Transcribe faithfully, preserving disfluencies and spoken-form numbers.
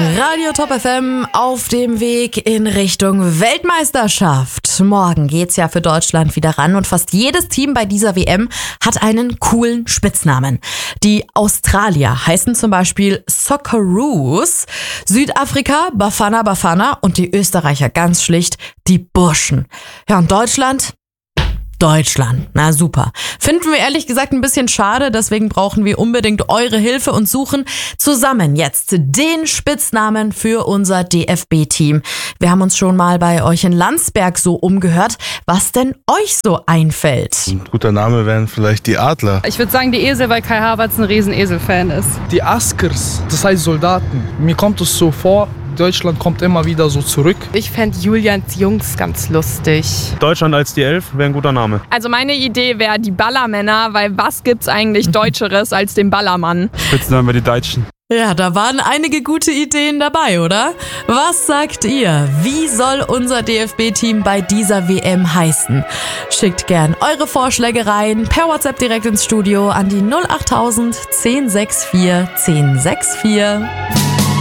Radio Top F M auf dem Weg in Richtung Weltmeisterschaft. Morgen geht's ja für Deutschland wieder ran und fast jedes Team bei dieser W M hat einen coolen Spitznamen. Die Australier heißen zum Beispiel Socceroos, Südafrika Bafana Bafana und die Österreicher ganz schlicht die Burschen. Ja, und Deutschland? Deutschland. Na super. Finden wir ehrlich gesagt ein bisschen schade, deswegen brauchen wir unbedingt eure Hilfe und suchen zusammen jetzt den Spitznamen für unser D F B-Team. Wir haben uns schon mal bei euch in Landsberg so umgehört, was denn euch so einfällt. Ein guter Name wären vielleicht die Adler. Ich würde sagen die Esel, weil Kai Havertz ein riesen Esel-Fan ist. Die Askers, das heißt Soldaten. Mir kommt es so vor, Deutschland kommt immer wieder so zurück. Ich fände Julians Jungs ganz lustig. Deutschland als die Elf wäre ein guter Name. Also meine Idee wäre die Ballermänner, weil was gibt's eigentlich Deutscheres als den Ballermann? Spitznamen bei die Deutschen. Ja, da waren einige gute Ideen dabei, oder? Was sagt ihr? Wie soll unser D F B-Team bei dieser W M heißen? Schickt gern eure Vorschläge rein, per WhatsApp direkt ins Studio an die null achttausend zehn sechs vier zehn sechs vier.